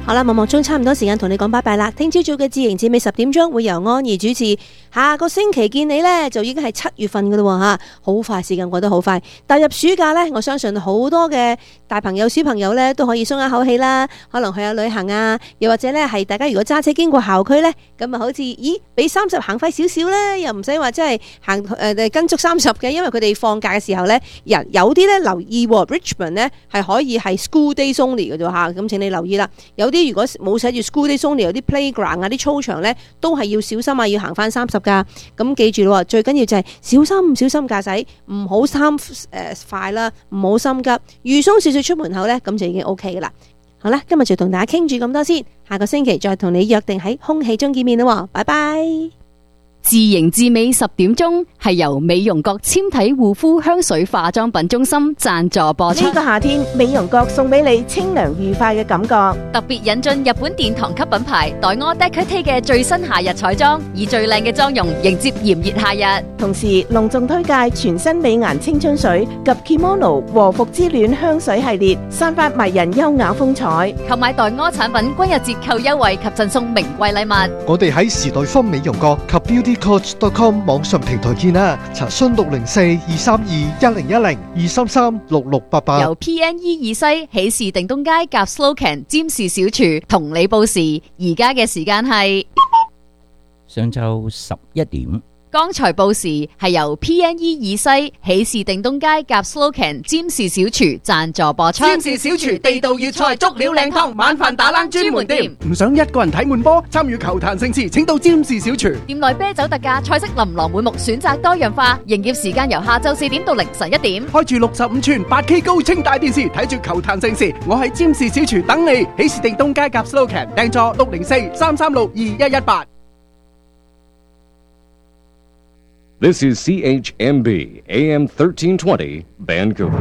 好啦，望望鐘差唔多時間同你講拜拜啦。聽朝早嘅智盈至尾10點鐘會由安怡主持，下個星期見你呢，就已經係7月份噶啦吓，好快，時間過得好快。踏入暑假呢，我相信好多嘅大朋友小朋友呢都可以鬆一口氣啦，可能去下旅行啊，又或者呢係大家如果揸車經過校區呢，咁啊好似俾30行快少少呢，又唔使話真係行跟足30嘅，因為佢哋放假嘅時候呢，有啲呢留意Richmond 呢係可以係 school days only 嘅啫吓，咁請你留意啦。有啲如果冇寫住 school days only，有啲 playground 啊、啲操場呢，都係要小心啊，要行翻30噶。咁記住咯，最緊要就係小心駕駛，唔好快啦，唔好心急，預鬆少少出門口呢，咁就已經 OK 噶啦。好啦，今日就同大家傾住咁多先，下個星期再同你約定喺空氣中見面啦，拜拜。 自營至尾10點鐘係由美容閣纖體護膚香水化妝品中心贊助播出。 呢個夏天，美容閣送俾你清涼愉快嘅感覺。 特別引進日本殿堂級品牌黛柯 Decote 嘅最新夏日彩妝，以最靚嘅妝容迎接炎熱夏日。 同時隆重推介全新美顏青春水及 Kimono 和服之戀香水系列，散發迷人優雅風采。 購買黛柯產品均有折扣優惠及贈送名貴禮物。 我哋喺時代坊美容閣及Coach.com 網上平台見啦，查詢604-232-1010 233-6688。 由 PNE 二西喜事定東街夾 Slocan 占士小廚同你報時，而家嘅時間係上晝11點。 剛才報時係由 PNE 二西喜事定東街夾 Slocan 占士小廚贊助播出。 占士小廚地道粵菜足料靚湯，晚飯打冷專門店。 唔想一個人睇悶波，參與球壇盛事，請到占士小廚。 店內啤酒特價，菜式琳琅滿目，選擇多樣化。營業時間由下晝4點到凌晨1點。 開住65寸 8K 高清大電視，睇住球壇盛事。我喺占士小廚等你。喜事定東街夾 Slocan 訂座604-336-2118。 This is CHMB AM 1320 Vancouver。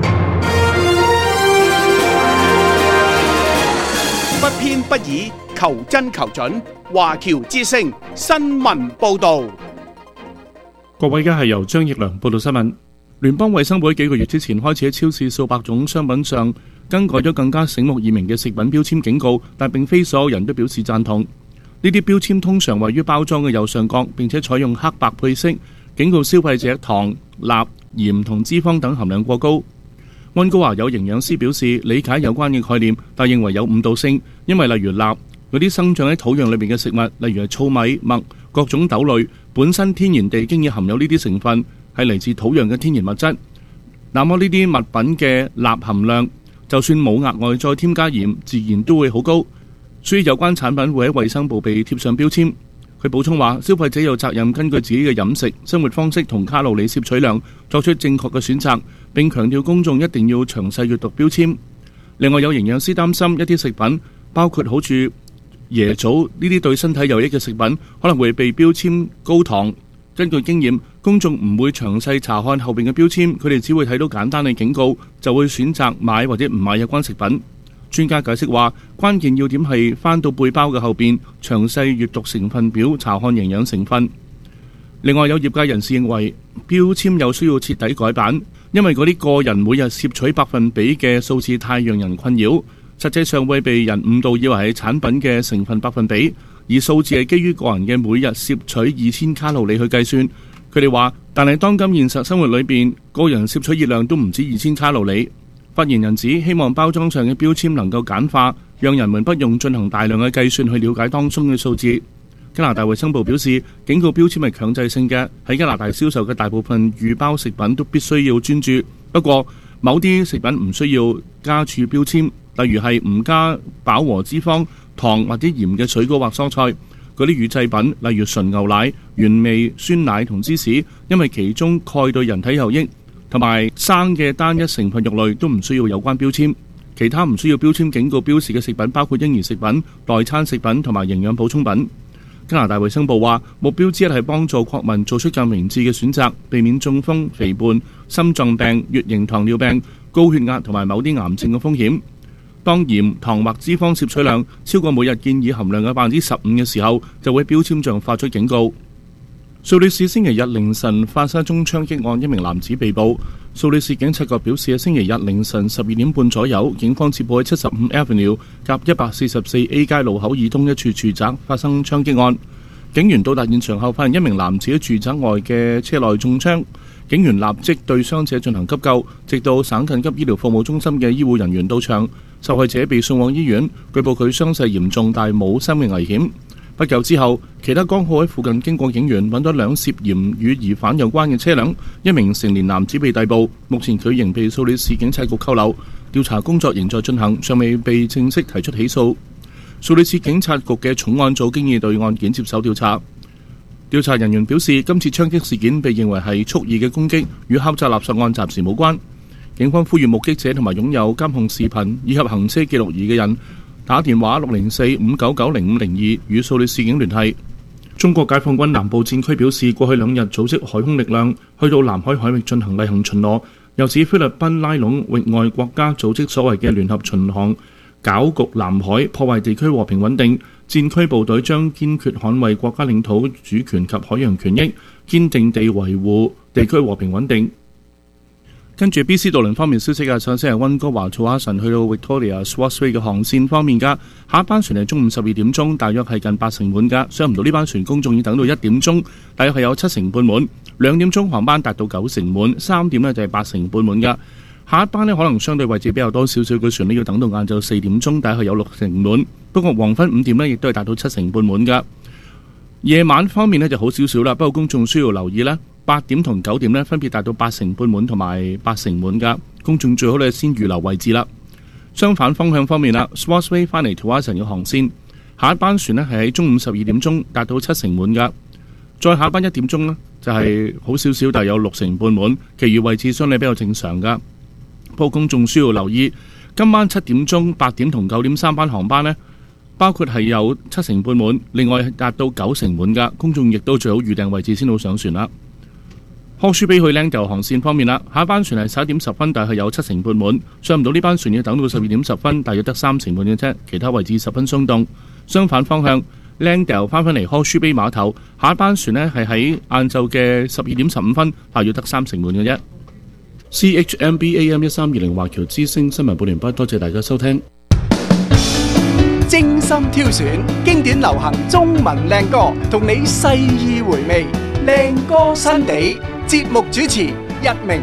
不偏不倚，求真求準。華僑之聲新聞報導。 各位，而家係由張奕良報道新聞。聯邦衛生部幾個月之前開始喺超市數百種商品上更改咗更加醒目易明嘅食品標籤警告，但並非所有人都表示贊同。呢啲標籤通常位於包裝嘅右上角，並且採用黑白配色，警告消費者糖、鈉、鹽同脂肪等含量過高。溫哥華有營養師表示理解有關嘅概念，但認為有誤導性，因為例如鈉嗰啲生長喺土壤裏面嘅食物，例如係糙米、麥、各種豆類，本身天然地經已含有呢啲成分，係嚟自土壤嘅天然物質。那麼呢啲物品嘅鈉含量，就算冇額外再添加鹽，自然都會好高，所以有關產品會喺衛生部被貼上標籤。佢補充話，消費者有責任根據自己嘅飲食、生活方式同卡路里攝取量作出正確嘅選擇，並強調公眾一定要詳細閱讀標籤。另外有營養師擔心一啲食品，包括好似椰棗呢啲對身體有益嘅食品，可能會被標籤高糖。根據經驗，公眾唔會詳細查看後邊嘅標籤，佢哋只會睇到簡單嘅警告，就會選擇買或者唔買有關食品。專家解釋話，關鍵要點係翻到背包嘅後邊，詳細閱讀成分表，查看營養成分。另外有業界人士認為，標籤有需要徹底改版，因為嗰啲個人每日攝取百分比嘅數字太讓人困擾，實際上會被人誤導以為係產品嘅成分百分比，而數字係基於個人嘅每日攝取2000卡路里去計算。佢哋話，但係當今現實生活裏邊，個人攝取熱量都唔止2000卡路里。發言人指希望包裝上嘅標籤能夠簡化，讓人們不用進行大量嘅計算去了解當中嘅數字。加拿大衛生部表示，警告標籤係強制性嘅，喺加拿大銷售嘅大部分預包食品都必須要專注。不過，某啲食品唔需要加注標籤，例如係唔加飽和脂肪、糖或者鹽嘅水果或蔬菜。嗰啲乳製品，例如純牛奶、原味酸奶同芝士，因為其中鈣對人體有益。同埋生嘅單一成分肉類都唔需要有關標籤。其他唔需要標籤警告標示嘅食品包括嬰兒食品、代餐食品同埋營養補充品。加拿大衛生部話，目標之一係幫助國民做出更明智嘅選擇，避免中風、肥胖、心臟病、乙型糖尿病、高血壓同埋某啲癌症嘅風險。當鹽、糖或脂肪攝取量超過每日建議含量嘅15%嘅時候，就會標籤上發出警告。 蘇黎世星期日凌晨發生一宗槍擊案，一名男子被捕。蘇黎世警察局表示，喺星期日凌晨12點半左右，警方接報喺75 Avenue 及144A 街路口以東一處住宅發生槍擊案。警員到達現場後，發現一名男子喺住宅外嘅車內中槍。警員立即對傷者進行急救，直到省緊急醫療服務中心嘅醫護人員到場，受害者被送往醫院。據報佢傷勢嚴重，但冇生命危險。不久之後，其他剛好喺附近經過警員揾到兩涉嫌與疑犯有關嘅車輛，一名成年男子被逮捕，目前佢仍被蘇黎世警察局扣留，調查工作仍在進行，尚未被正式提出起訴。蘇黎世警察局嘅重案組經已對案件接手調查。調查人員表示，今次槍擊事件被認為係蓄意嘅攻擊，與敲詐勒索案暫時無關。警方呼籲目擊者同埋擁有監控視頻以及行車記錄儀嘅人打電話604-599-0502與蘇黎世警聯繫。中國解放軍南部戰區表示，過去2日組織海空力量去到南海海域進行例行巡邏，又指菲律賓拉攏域外國家組織所謂嘅聯合巡航，攪局南海，破壞地區和平穩定。戰區部隊將堅決捍衛國家領土主權及海洋權益，堅定地維護地區和平穩定。跟住 BC 渡輪方面消息啊，首先係溫哥華曹克臣去到 Victoria Swartway 嘅航線方面噶，下一班船係中午12點鐘，大約係近8成滿噶。上唔到呢班船，公眾要等到1點鐘，大約係有7成半滿。2點鐘航班達到9成滿，3點呢就係8成半滿噶。下一班呢可能相對位置比較多少少嘅船呢，要等到晏晝4點鐘，大概有6成滿。不過黃昏5點呢，亦都係達到7成半滿噶。夜晚方面呢就好少少啦，不過公眾需要留意呢，8點同9點呢分別達到8成半滿同埋8成滿噶。公眾最好呢先預留位置啦。相反方向方面啦 ，Swartway 翻嚟圖瓦臣嘅航線，下一班船呢係喺中午12點鐘達到7成滿噶。再下一班1點鐘呢，就係好少少，但係有6成半滿，其餘位置相對比較正常噶。不過公眾需要留意，今晚7點鐘、8點同9點3班航班呢，包括係有7成半滿，另外達到9成滿噶。公眾亦都最好預訂位置先好上船啦。柯舒比去Langdale航線方面啦，下一班船係11點10分，但係有7成半滿，上唔到呢班船要等到12點10分，大約得3成半嘅啫，其他位置十分鬆動。相反方向，Langdale 翻返嚟柯舒比碼頭，下一班船呢係喺晏晝嘅12點15分，大約得3成滿嘅啫。CHMB AM 1320華僑之聲新聞報完畢，多謝大家收聽。 精心挑選經典流行中文靚歌，同你細意回味靚歌新地。節目主持一鳴。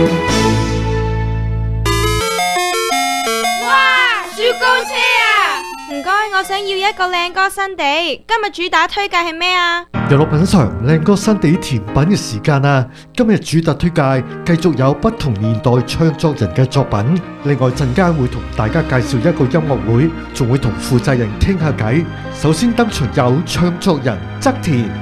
哇！雪糕車啊！唔該，我想要一個靚歌新地。今日主打推介係咩啊？ 又落品嚐靚歌新地甜品嘅時間啦！今日主特推介繼續有不同年代唱作人嘅作品，另外陣間會同大家介紹一個音樂會，仲會同負責人傾下偈。首先登場有唱作人側田。